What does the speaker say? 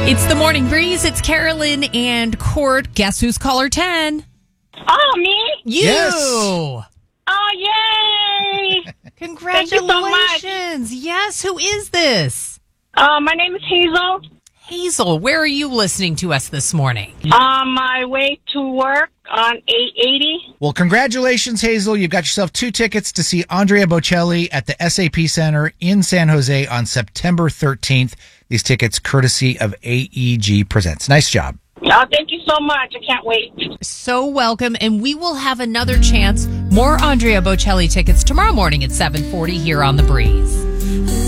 It's the Morning Breeze. It's Carolyn and Court. Guess who's caller 10? Oh, me? You. Yes. Oh, yay! Congratulations. Yes, who is this? My name is Hazel. Hazel, where are you listening to us this morning? On my way to work on 880. Well, congratulations, Hazel. You've got yourself 2 tickets to see Andrea Bocelli at the SAP Center in San Jose on September 13th. These tickets courtesy of AEG Presents. Nice job. Oh, thank you so much. I can't wait. So welcome, and we will have another chance. More Andrea Bocelli tickets tomorrow morning at 7:40 here on The Breeze.